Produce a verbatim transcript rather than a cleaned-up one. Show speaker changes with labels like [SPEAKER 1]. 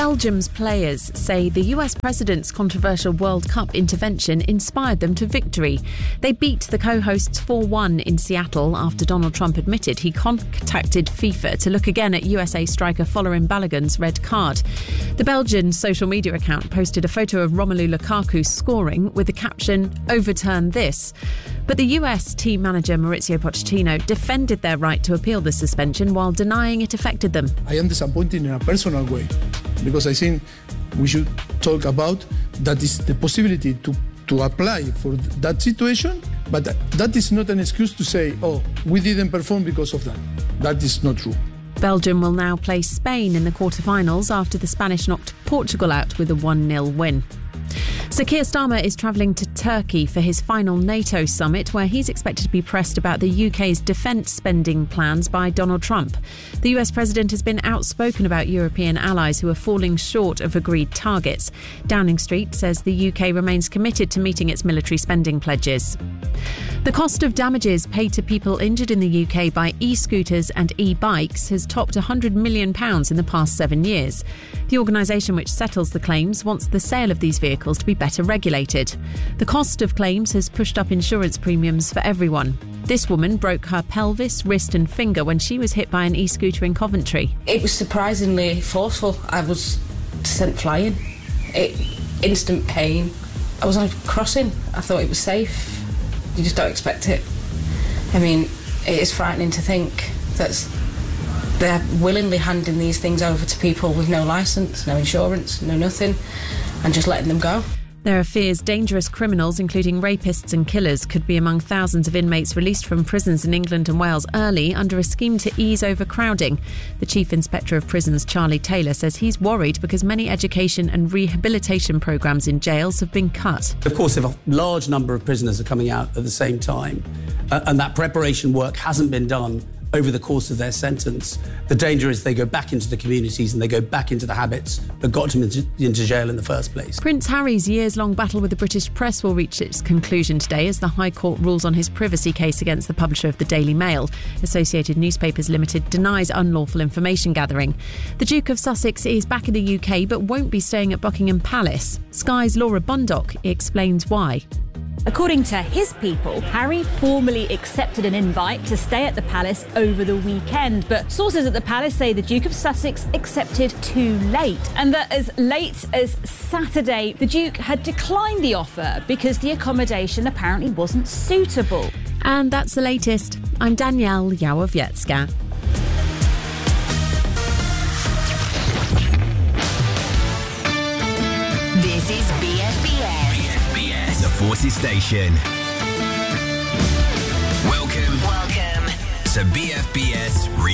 [SPEAKER 1] Belgium's players say the U S president's controversial World Cup intervention inspired them to victory. They beat the co-hosts four one in Seattle after Donald Trump admitted he contacted FIFA to look again at U S A striker Folarin Balogun's red card. The Belgian social media account posted a photo of Romelu Lukaku scoring with the caption, "Overturn this." But the U S team manager Mauricio Pochettino defended their right to appeal the suspension while denying it affected them.
[SPEAKER 2] I am disappointed in a personal way because I think we should talk about that is the possibility to, to apply for that situation, but that is not an excuse to say, oh, we didn't perform because of that. That is not true.
[SPEAKER 1] Belgium will now play Spain in the quarterfinals after the Spanish knocked Portugal out with a one nil win. Sir Keir Starmer is travelling to Turkey for his final NATO summit, where he's expected to be pressed about the U K's defence spending plans by Donald Trump. The U S president has been outspoken about European allies who are falling short of agreed targets. Downing Street says the U K remains committed to meeting its military spending pledges. The cost of damages paid to people injured in the U K by e-scooters and e-bikes has topped one hundred million pounds in the past seven years. The organisation which settles the claims wants the sale of these vehicles to be better regulated. The cost of claims has pushed up insurance premiums for everyone. This woman broke her pelvis, wrist and finger when she was hit by an e-scooter in Coventry.
[SPEAKER 3] It was surprisingly forceful. I was sent flying. It, instant pain. I was on a crossing. I thought it was safe. You just don't expect it. I mean, it is frightening to think that they're willingly handing these things over to people with no licence, no insurance, no nothing, and just letting them go.
[SPEAKER 1] There are fears dangerous criminals, including rapists and killers, could be among thousands of inmates released from prisons in England and Wales early under a scheme to ease overcrowding. The Chief Inspector of Prisons, Charlie Taylor, says he's worried because many education and rehabilitation programmes in jails have been cut.
[SPEAKER 4] Of course, if a large number of prisoners are coming out at the same time uh, and that preparation work hasn't been done over the course of their sentence, the danger is they go back into the communities and they go back into the habits that got them into, into jail in the first place.
[SPEAKER 1] Prince Harry's years-long battle with the British press will reach its conclusion today as the High Court rules on his privacy case against the publisher of the Daily Mail. Associated Newspapers Limited denies unlawful information gathering. The Duke of Sussex is back in the U K but won't be staying at Buckingham Palace. Sky's Laura Bundock explains why.
[SPEAKER 5] According to his people, Harry formally accepted an invite to stay at the palace over the weekend, but sources at the palace say the Duke of Sussex accepted too late, and that as late as Saturday, the Duke had declined the offer because the accommodation apparently wasn't suitable.
[SPEAKER 1] And that's the latest. I'm Danielle Yawowiecka.
[SPEAKER 6] This is B F B S.
[SPEAKER 7] B F B S, the Forces Station. Welcome.
[SPEAKER 6] Welcome
[SPEAKER 7] to B F B S